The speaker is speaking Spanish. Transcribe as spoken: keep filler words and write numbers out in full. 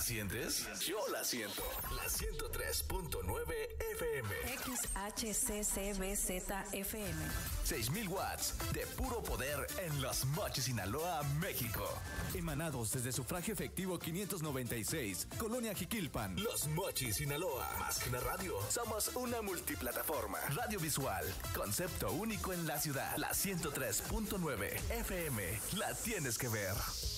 sientes? Yo la siento. La ciento tres punto nueve F M. X H C C B Z F M. seis mil watts de puro poder en Los Mochis, Sinaloa, México. Emanados desde Sufragio Efectivo quinientos noventa y seis, Colonia Jiquilpan. Los Mochis, Sinaloa. Más que una radio, somos una multiplataforma. Radio visual, concepto único en la ciudad. La ciento tres punto nueve F M. La tienes que ver.